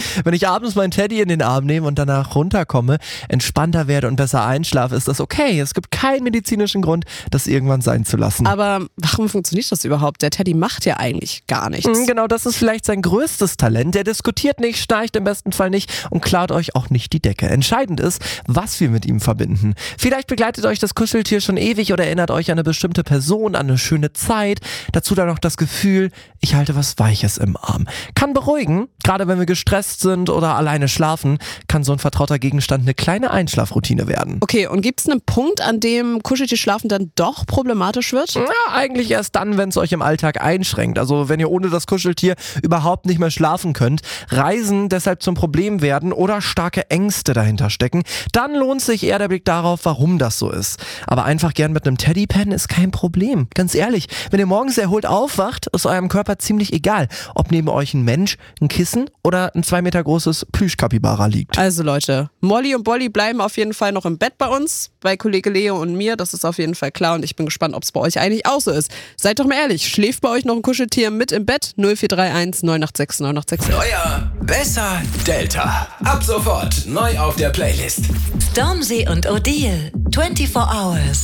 Wenn ich abends meinen Teddy in den Arm nehme und danach runterkomme, entspannter werde und besser einschlafe, ist das okay. Es gibt keinen medizinischen Grund, das irgendwann sein zu lassen. Aber warum funktioniert das überhaupt? Der Teddy macht ja eigentlich gar nichts. Genau, das ist vielleicht sein größtes Talent. Der diskutiert nicht, schnarcht im besten Fall nicht und klaut euch auch nicht die Decke. Entscheidend ist, was wir mit ihm verbinden. Vielleicht begleitet euch das Kuscheltier schon ewig oder erinnert euch an eine bestimmte Person, an eine schöne Zeit. Dazu dann noch das Gefühl, ich halte was Weiches im Arm. Kann beruhigen, gerade wenn wir gestresst sind oder alleine schlafen, kann so ein vertrauter Gegenstand eine kleine Einschlafroutine werden. Okay, und gibt es einen Punkt, an dem Kuscheltierschlafen dann doch problematisch wird? Ja, eigentlich erst dann, wenn es euch im Alltag einschränkt. Also wenn ihr ohne das Kuscheltier überhaupt nicht mehr schlafen könnt, Reisen deshalb zum Problem werden oder starke Ängste dahinter stecken, dann lohnt sich eher der Blick darauf, warum das so ist. Aber einfach gern mit einem Teddypen ist kein Problem. Ganz ehrlich, wenn ihr morgens erholt aufwacht, ist eurem Körper ziemlich egal, ob neben euch ein Mensch, ein Kissen oder ein 2 Meter großes Plüschkapibara liegt. Also Leute, Molly und Bolly bleiben auf jeden Fall noch im Bett bei uns, bei Kollege Leo und mir, das ist auf jeden Fall klar und ich bin gespannt, ob es bei euch eigentlich auch so ist. Seid doch mal ehrlich, schläft bei euch noch ein Kuscheltier mit im Bett? 0431 986 986. Euer Besser Delta. Ab sofort neu auf der Playlist. Stormzy und Odile. 24 Hours.